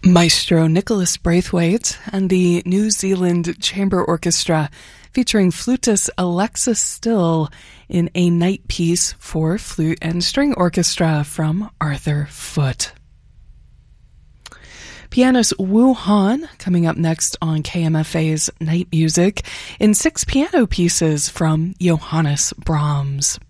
Maestro Nicholas Braithwaite and the New Zealand Chamber Orchestra featuring flutist Alexis Still in A Night Piece for Flute and String Orchestra from Arthur Foote. Pianist Wu Han coming up next on KMFA's Night Music in 6 piano pieces from Johannes Brahms.